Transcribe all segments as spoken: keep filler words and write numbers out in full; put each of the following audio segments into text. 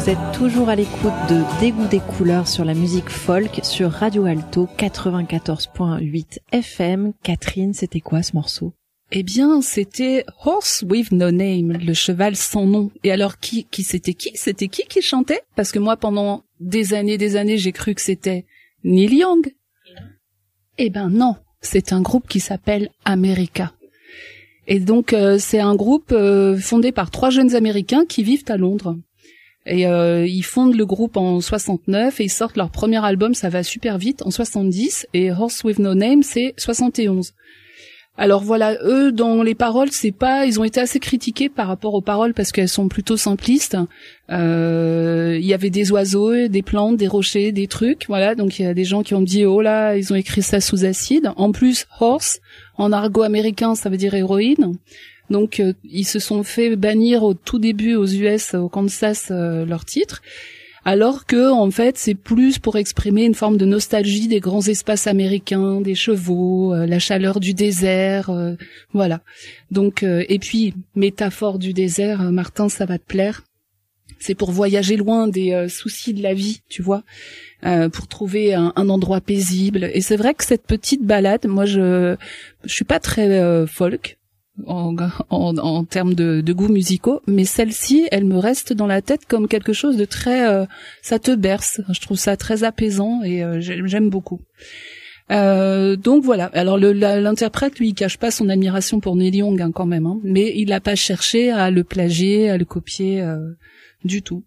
Vous êtes toujours à l'écoute de Dégoût des couleurs sur la musique folk sur Radio Alto quatre-vingt-quatorze virgule huit F M. Catherine, c'était quoi ce morceau? Eh bien, c'était Horse with No Name, le cheval sans nom. Et alors, qui, qui c'était qui? C'était qui qui chantait? Parce que moi, pendant des années, des années, j'ai cru que c'était Neil Young. Eh ben non, c'est un groupe qui s'appelle America. Et donc, euh, c'est un groupe euh, fondé par trois jeunes Américains qui vivent à Londres. Et euh, ils fondent le groupe en soixante-neuf et ils sortent leur premier album, ça va super vite, en soixante-dix. Et Horse with No Name, c'est soixante et onze. Alors voilà, eux, dans les paroles, c'est pas, ils ont été assez critiqués par rapport aux paroles parce qu'elles sont plutôt simplistes. Euh, il y avait des oiseaux, des plantes, des rochers, des trucs, voilà. Donc il y a des gens qui ont dit, oh là, ils ont écrit ça sous acide. En plus, horse, en argot américain, ça veut dire héroïne. Donc euh, ils se sont fait bannir au tout début aux U S, au Kansas, euh, leur titre. Alors que, en fait, c'est plus pour exprimer une forme de nostalgie des grands espaces américains, des chevaux, euh, la chaleur du désert, euh, voilà. Donc, euh, et puis, métaphore du désert, euh, Martin, ça va te plaire. C'est pour voyager loin des euh, soucis de la vie, tu vois, euh, pour trouver un, un endroit paisible. Et c'est vrai que cette petite balade, moi, je, je suis pas très euh, folk. En, en, en termes de, de goûts musicaux, mais celle-ci, elle me reste dans la tête comme quelque chose de très, euh, ça te berce. Je trouve ça très apaisant et euh, j'aime beaucoup. Euh, donc voilà. Alors le, la, l'interprète, lui, il cache pas son admiration pour Neil Young hein, quand même, hein, mais il n'a pas cherché à le plagier, à le copier euh, du tout.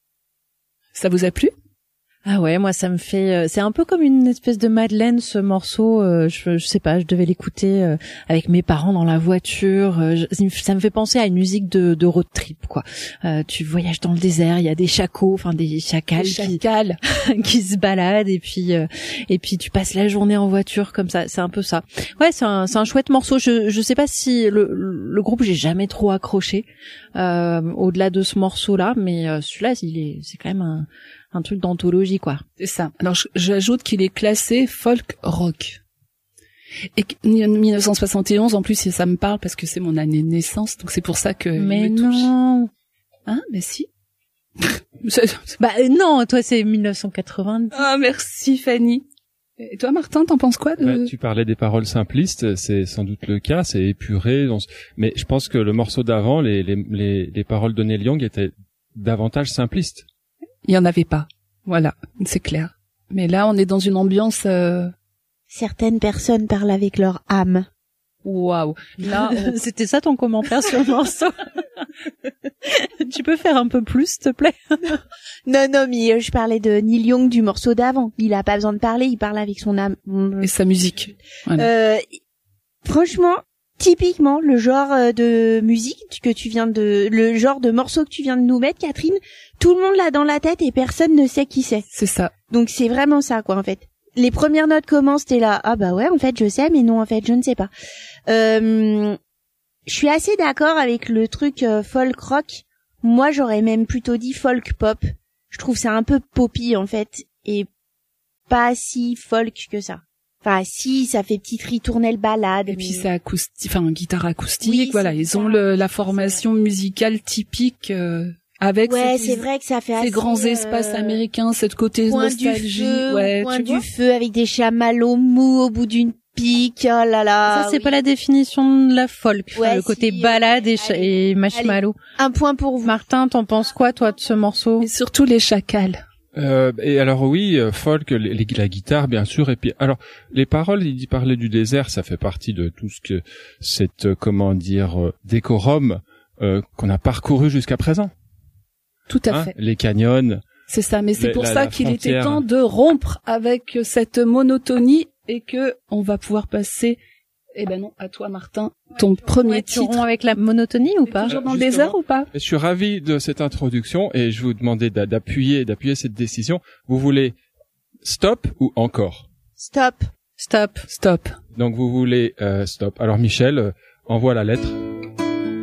Ça vous a plu ? Ah ouais, moi ça me fait, euh, c'est un peu comme une espèce de Madeleine ce morceau. Euh, je, je sais pas, je devais l'écouter euh, avec mes parents dans la voiture. Euh, je, ça me fait penser à une musique de, de road trip, quoi. Euh, tu voyages dans le désert, il y a des chacos, enfin des chacals, des chacals. Qui, qui se baladent et puis euh, et puis tu passes la journée en voiture comme ça. C'est un peu ça. Ouais, c'est un c'est un chouette morceau. Je je sais pas si le le groupe j'ai jamais trop accroché euh, au-delà de ce morceau-là, mais euh, celui-là il est c'est quand même un un truc d'anthologie, quoi. C'est ça. Alors, j'ajoute qu'il est classé folk rock. Et mille neuf cent soixante et onze, en plus, ça me parle parce que c'est mon année de naissance, donc c'est pour ça que mais il me non. touche. Hein, mais si. Bah non, toi c'est mille neuf cent quatre-vingt-dix. Ah, merci Fanny. Et toi, Martin, t'en penses quoi de... bah, tu parlais des paroles simplistes, c'est sans doute le cas, c'est épuré. Donc... Mais je pense que le morceau d'avant, les, les, les, les paroles de Neil Young étaient davantage simplistes. Il y en avait pas. Voilà, c'est clair. Mais là, on est dans une ambiance... Euh... Certaines personnes parlent avec leur âme. Waouh. Là, on... c'était ça ton commentaire sur le morceau. Tu peux faire un peu plus, s'il te plaît? Non, non, mais je parlais de Neil Young du morceau d'avant. Il a pas besoin de parler, il parle avec son âme. Et sa musique. Voilà. Euh, franchement, typiquement, le genre de musique que tu viens de... Le genre de morceau que tu viens de nous mettre, Catherine... Tout le monde l'a dans la tête et personne ne sait qui c'est. C'est ça. Donc c'est vraiment ça, quoi, en fait. Les premières notes commencent, t'es là, ah bah ouais, en fait, je sais, mais non, en fait, je ne sais pas. Euh, je suis assez d'accord avec le truc euh, folk rock. Moi, j'aurais même plutôt dit folk pop. Je trouve ça un peu poppy, en fait, et pas si folk que ça. Enfin, si, ça fait petite ritournelle balade. Et mais... puis c'est acoustique, enfin, guitare acoustique, oui, voilà. Ils ont le, la formation musicale typique... Euh... Avec ouais, ces, c'est vrai que ça fait ces assez, grands espaces euh, américains, cette côté point nostalgie, du feu, ouais, point tu du vois feu avec des chamallows mous au bout d'une pique, oh là là. Ça c'est oui. pas la définition de la folk, ouais, le si, côté balade et, allez, et marshmallow. Un point pour vous. Martin, t'en penses quoi toi de ce morceau? Et surtout les chacals. Euh, et alors oui, euh, folk, les, les, la guitare bien sûr, et puis alors les paroles, il dit parler du désert, ça fait partie de tout ce que cette euh, comment dire euh, décorum euh, qu'on a parcouru jusqu'à présent. Tout à hein, fait. Les canyons. C'est ça, mais c'est les, pour la, ça la qu'il frontière. était temps de rompre avec cette monotonie et que on va pouvoir passer, eh ben non, à toi Martin, ton ouais, premier ouais, titre. Tu romps avec la monotonie ou pas? Toujours dans le désert ou pas? Je suis ravi de cette introduction et je vous demandais d'appuyer, d'appuyer cette décision. Vous voulez stop ou encore? Stop. Stop. Stop. Donc vous voulez euh, stop. Alors Michel, euh, envoie la lettre.